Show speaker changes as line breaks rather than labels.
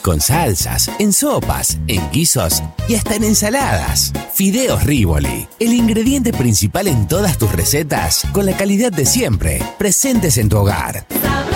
con salsas, en sopas, en guisos y hasta en ensaladas. Fideos Rivoli, el ingrediente principal en todas tus recetas, con la calidad de siempre, presentes en tu hogar.